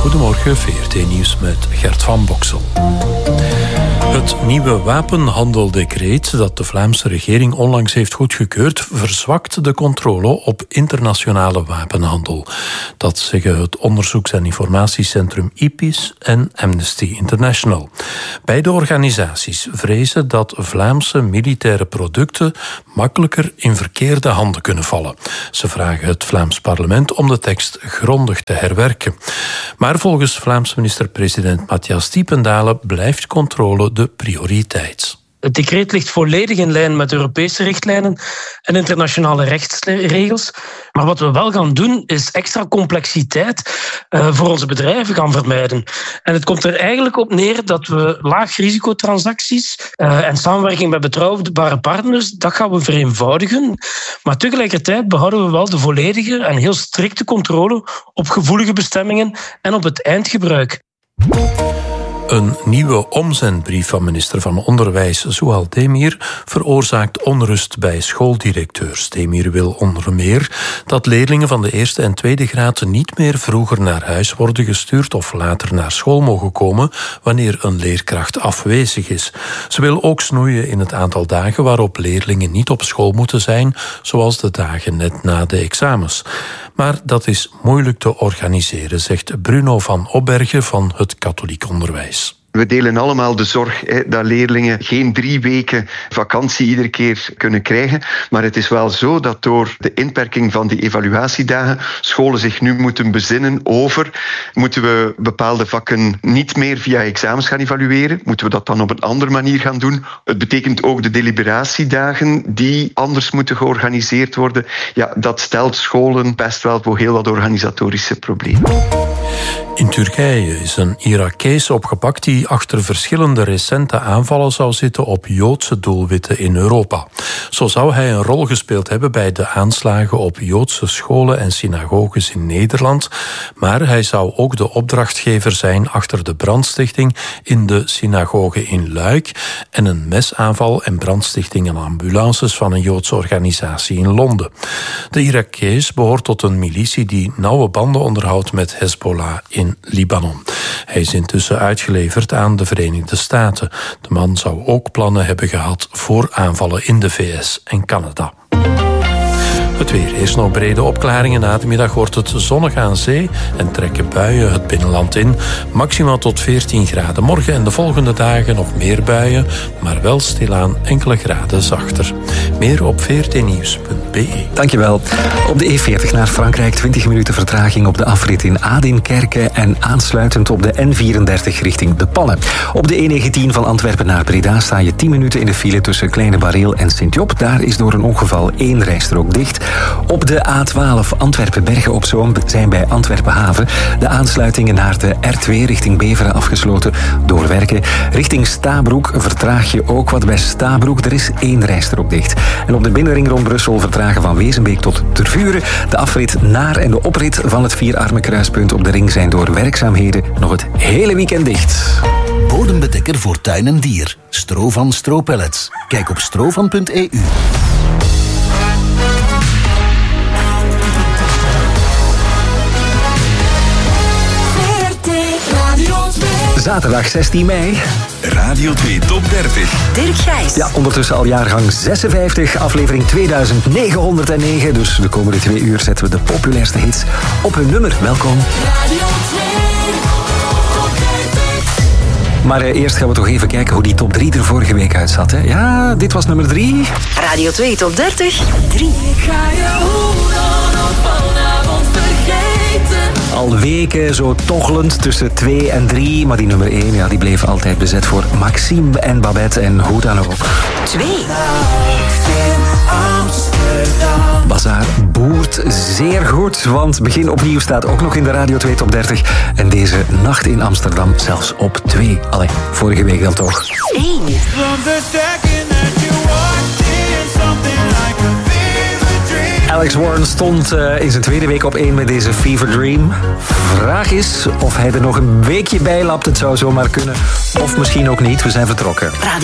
Goedemorgen, VRT Nieuws met Gert van Boksel. Het nieuwe wapenhandeldecreet dat de Vlaamse regering onlangs heeft goedgekeurd verzwakt de controle op internationale wapenhandel. Dat zeggen het onderzoeks- en informatiecentrum IPIS en Amnesty International. Beide organisaties vrezen dat Vlaamse militaire producten makkelijker in verkeerde handen kunnen vallen. Ze vragen het Vlaams parlement om de tekst grondig te herwerken. Maar volgens Vlaams minister-president Matthias Diependalen blijft controle de prioriteit. Het decreet ligt volledig in lijn met Europese richtlijnen en internationale rechtsregels. Maar wat we wel gaan doen, is extra complexiteit voor onze bedrijven gaan vermijden. En het komt er eigenlijk op neer dat we laag-risicotransacties en samenwerking met betrouwbare partners, dat gaan we vereenvoudigen. Maar tegelijkertijd behouden we wel de volledige en heel strikte controle op gevoelige bestemmingen en op het eindgebruik. Een nieuwe omzendbrief van minister van Onderwijs Zouhal Demir veroorzaakt onrust bij schooldirecteurs. Demir wil onder meer dat leerlingen van de eerste en tweede graad niet meer vroeger naar huis worden gestuurd of later naar school mogen komen wanneer een leerkracht afwezig is. Ze wil ook snoeien in het aantal dagen waarop leerlingen niet op school moeten zijn, zoals de dagen net na de examens. Maar dat is moeilijk te organiseren, zegt Bruno van Opbergen van het katholiek onderwijs. We delen allemaal de zorg dat leerlingen geen 3 weken vakantie iedere keer kunnen krijgen. Maar het is wel zo dat door de inperking van die evaluatiedagen scholen zich nu moeten bezinnen over: moeten we bepaalde vakken niet meer via examens gaan evalueren? Moeten we dat dan op een andere manier gaan doen? Het betekent ook de deliberatiedagen die anders moeten georganiseerd worden. Ja, dat stelt scholen best wel voor heel wat organisatorische problemen. In Turkije is een Irakees opgepakt die achter verschillende recente aanvallen zou zitten op Joodse doelwitten in Europa. Zo zou hij een rol gespeeld hebben bij de aanslagen op Joodse scholen en synagoges in Nederland, maar hij zou ook de opdrachtgever zijn achter de brandstichting in de synagoge in Luik en een mesaanval en brandstichting aan ambulances van een Joodse organisatie in Londen. De Irakees behoort tot een militie die nauwe banden onderhoudt met Hezbollah in Libanon. Hij is intussen uitgeleverd aan de Verenigde Staten. De man zou ook plannen hebben gehad voor aanvallen in de VS en Canada. Het weer. Eerst nog brede opklaringen. Na de middag wordt het zonnig aan zee en trekken buien het binnenland in. Maximaal tot 14 graden. Morgen en de volgende dagen nog meer buien, maar wel stilaan enkele graden zachter. Meer op vrtnieuws.be. Dankjewel. Op de E40 naar Frankrijk 20 minuten vertraging op de afrit in Adinkerken en aansluitend op de N34 richting De Pannen. Op de E19 van Antwerpen naar Breda sta je 10 minuten in de file tussen Kleine Bareel en Sint-Job. Daar is door een ongeval 1 rijstrook dicht. Op de A12 Antwerpen-Bergen op Zoom zijn bij Antwerpen-Haven de aansluitingen naar de R2 richting Beveren afgesloten door werken. Richting Stabroek vertraag je ook wat bij Stabroek. Er is 1 rijstrook dicht. En op de binnenring rond Brussel vertragen van Wezenbeek tot Tervuren. De afrit naar en de oprit van het Vierarmenkruispunt op de ring zijn door werkzaamheden nog het hele weekend dicht. Bodembedekker voor tuin en dier. Strovan Stropellets. Kijk op strovan.eu. Zaterdag 16 mei. Radio 2 Top 30. Dirk Gijs. Ja, ondertussen al jaargang 56, aflevering 2909. Dus de komende 2 uur zetten we de populairste hits op hun nummer. Welkom. Radio 2 Top 30. Maar eerst gaan we toch even kijken hoe die top 3 er vorige week uitzat. Hè? Ja, dit was nummer 3. Radio 2 Top 30. 3. Ik ga je hoe dan ook vanavond vergeten. Al weken zo toggelend tussen 2 en 3. Maar die nummer 1, ja, die bleef altijd bezet voor Maxime en Babette. En hoe dan ook. 2. Bazaar boert zeer goed, want Begin Opnieuw staat ook nog in de Radio 2 Top 30. En deze Nacht in Amsterdam zelfs op 2. Allee, vorige week dan toch. 1. Alex Warren stond in zijn tweede week op 1 met deze Fever Dream. Vraag is of hij er nog een weekje bij lapt. Het zou zomaar kunnen. Of misschien ook niet. We zijn vertrokken. Radio